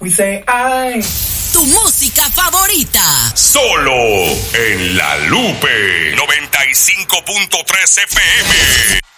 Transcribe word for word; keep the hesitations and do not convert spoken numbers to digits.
We say I. Tu música favorita. Solo en La Lupe noventa y cinco punto tres F M.